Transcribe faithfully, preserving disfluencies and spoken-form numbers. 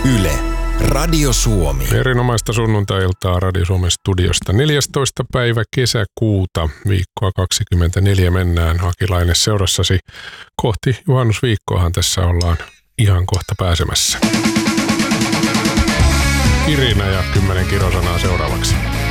Yle, Radio Suomi. Erinomaista sunnuntai-iltaa Radio Suomen studiosta. neljästoista päivä kesäkuuta, viikkoa kaksikymmentäneljä mennään Hakilainen seurassasi. Kohti juhannusviikkoahan tässä ollaan ihan kohta pääsemässä. Kirinä ja kymmenen kirosanaa seuraavaksi.